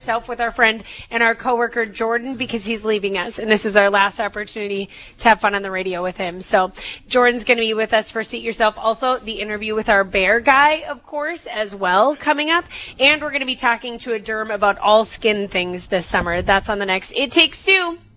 Yourself with our friend and our coworker Jordan because he's leaving us, and this is our last opportunity to have fun on the radio with him. So Jordan's going to be with us for Seat Yourself. Also, the interview with our bear guy, of course, as well coming up. And we're going to be talking to a derm about all skin things this summer. That's on the next It Takes Two.